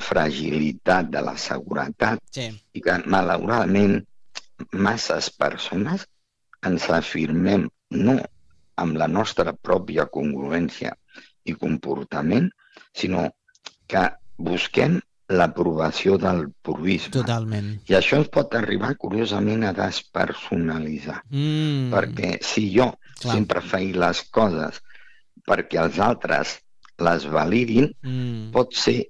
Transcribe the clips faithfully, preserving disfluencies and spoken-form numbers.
fragilitat de la seguretat sí. i que, malauradament, masses persones ens afirmem no amb la nostra pròpia congruència i comportament, sinó que busquem l'aprovació del proisme. Totalment. I això ens pot arribar, curiosament, a despersonalitzar. Mm. Perquè si jo Clar. sempre faig les coses perquè els altres les validin, Mm. pot ser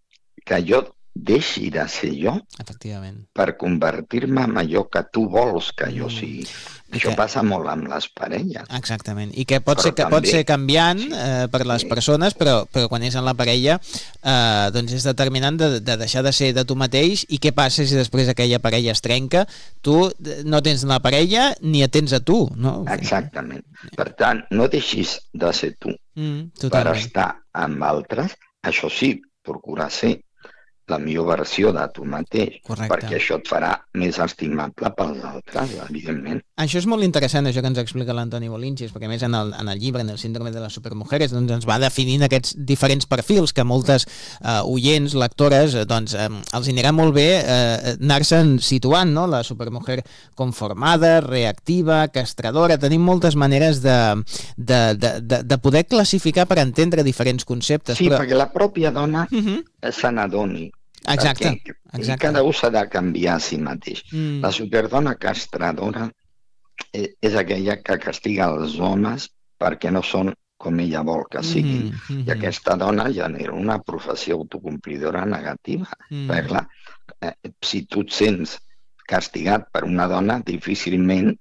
que jo deixi de ser jo Efectivament. per convertir-me en allò que tu vols que jo Mm. sigui. I Això que... passa molt amb les parelles. Exactament. I que pot, Però ser, que també... pot ser canviant Sí. eh, per les Sí. persones, però, però quan és en la parella eh, doncs és determinant de, de deixar de ser de tu mateix. I què passa si després aquella parella es trenca? Tu no tens la parella ni et tens a tu, no? Exactament. Per tant, no deixis de ser tu Mm, per totalment. estar amb altres. Això sí, procura ser la millor versió de tu mateix, Correcte. perquè això et farà més estimable pels altres, evidentment. Això és molt interessant, això que ens explica l'Antoni Bolinches, perquè a més en el, en el llibre, en el síndrome de les supermujeres, doncs ens va definint aquests diferents perfils que moltes eh, oients, lectores, eh, doncs eh, els anirà molt bé eh, anar-se'n situant, no? La supermujer conformada, reactiva, castradora, tenim moltes maneres de, de, de, de, de poder classificar per entendre diferents conceptes. Sí, però... perquè la pròpia dona Uh -huh. se n'adoni. Exacte, Perquè exacte. cada un s'ha de canviar a si mateix. Mm. La superdona castradora eh, és aquella que castiga els homes perquè no són com ella vol que siguin. Mm -hmm. I aquesta dona genera una professió autocomplidora negativa. Mm. Perquè, clar, eh, si tu et sents castigat per una dona, difícilment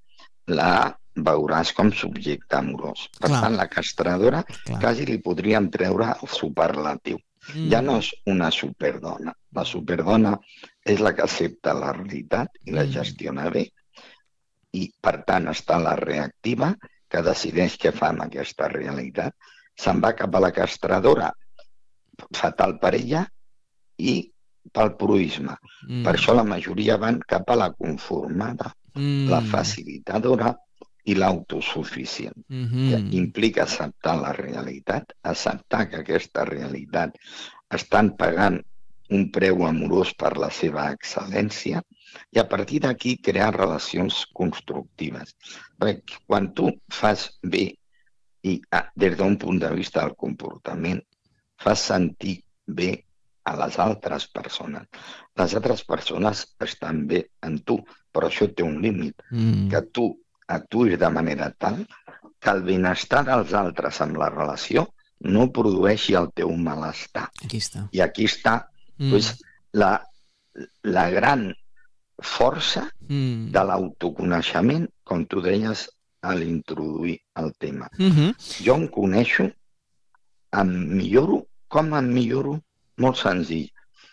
la veuràs com subjecte amorós. Per Clar. tant, la castradora Clar. quasi li podríem treure el superlatiu. Mm. Ja no és una superdona. La superdona és la que accepta la realitat i la Mm. gestiona bé. I, per tant, està la reactiva, que decideix què fa amb aquesta realitat. Se'n va cap a la castradora, fatal per ella, i pel proisme. Mm. Per això la majoria van cap a la conformada, Mm. la facilitadora i l'autosuficient. Mm Que -hmm. implica acceptar la realitat, acceptar que aquesta realitat estan pagant un preu amorós per la seva excel·lència i a partir d'aquí crear relacions constructives. Perquè quan tu fas bé i ah, des d'un punt de vista del comportament fas sentir bé a les altres persones, les altres persones estan bé en tu, però això té un límit, Mm. que tu actuïs de manera tal que el benestar dels altres amb la relació no produeixi el teu malestar. Aquí està. I aquí està Mm. pues, la, la gran força Mm. de l'autoconeixement, com tu deies a l'introduir el tema. Mm -hmm. Jo em coneixo, em milloro, com em milloro? Molt senzill.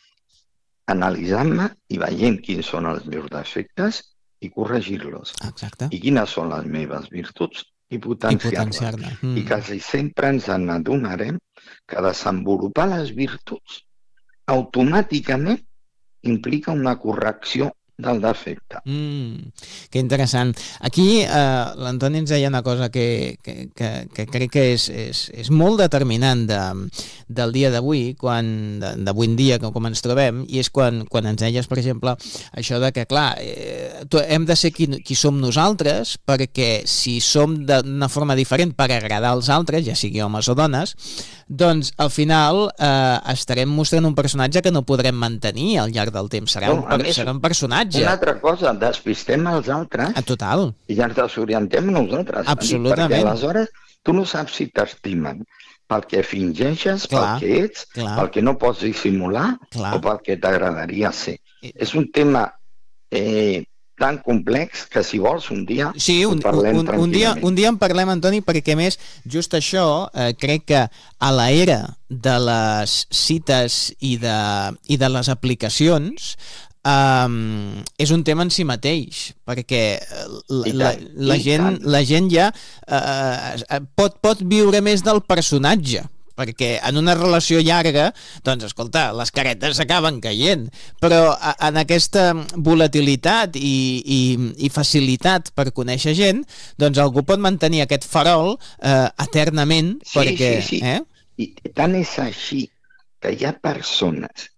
Analitzant-me i veient quins són els meus defectes i corregir-los. Exacte. I quines són les meves virtuts i I potenciar-les. potenciar-ne. Mm. I quasi sempre ens n'adonarem que desenvolupar les virtuts automàticament implica una correcció del defecte. Mm, que interessant. Aquí eh, l'Antoni ens deia una cosa que, que, que, que crec que és, és, és molt determinant de, del dia d'avui, quan d'avui en dia, com ens trobem, i és quan, quan ens deies, per exemple, això de que, clar, eh, hem de ser qui, qui som nosaltres, perquè si som d'una forma diferent per agradar als altres, ja sigui homes o dones, doncs al final eh, estarem mostrant un personatge que no podrem mantenir al llarg del temps. Serà, No, un, a més, serà un personatge. Una altra cosa, despistem els altres A total. i ja ens desorientem nosaltres. Absolutament. Perquè aleshores tu no saps si t'estimen pel que fingeixes, Clar, pel que ets, clar. pel que no pots dissimular Clar. o pel que t'agradaria ser. I- És un tema eh, tan complex que si vols un dia Sí, ho un, parlem un, un, dia, tranquil·lament. un dia en parlem, Antoni, perquè a més, just això, eh, crec que a l'era de les cites i de, i de les aplicacions um, és un tema en si mateix, perquè la, I la, tant, la, i gent, tant. la gent ja eh, pot, pot viure més del personatge, perquè en una relació llarga, doncs, escolta, les caretes s'acaben caient, però a, en aquesta volatilitat i, i, i facilitat per conèixer gent, doncs algú pot mantenir aquest farol eh, eternament, Sí, perquè... sí, sí. Eh? I tant és així que hi ha persones